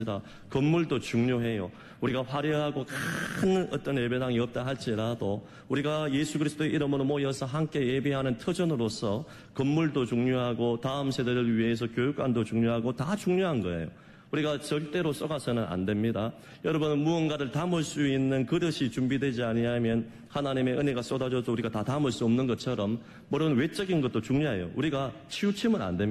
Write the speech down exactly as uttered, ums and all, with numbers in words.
건물도 중요해요. 우리가 화려하고 큰 어떤 예배당이 없다 할지라도 우리가 예수 그리스도의 이름으로 모여서 함께 예배하는 터전으로서 건물도 중요하고 다음 세대를 위해서 교육관도 중요하고 다 중요한 거예요. 우리가 절대로 썩어서는 안 됩니다. 여러분, 무언가를 담을 수 있는 그릇이 준비되지 아니하면 하나님의 은혜가 쏟아져도 우리가 다 담을 수 없는 것처럼 물론 외적인 것도 중요해요. 우리가 치우치면 안 됩니다.